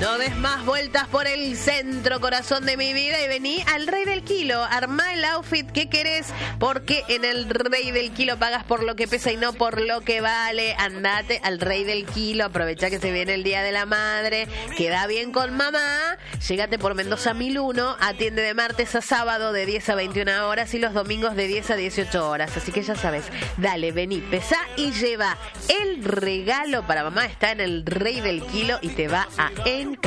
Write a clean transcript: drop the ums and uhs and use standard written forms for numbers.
No des más vueltas por el centro, corazón de mi vida, y vení al Rey del Kilo. Armá el outfit que querés, porque en el Rey del Kilo pagas por lo que pesa y no por lo que vale. Andate al Rey del Kilo, aprovecha que se viene el Día de la Madre, queda bien con mamá. Llegate por Mendoza 1001, atiende de martes a sábado de 10 a 21 horas y los domingos de 10 a 18 horas. Así que ya sabes, dale, vení, pesá y lleva. El regalo para mamá está en el Rey del Kilo y te va a encantar.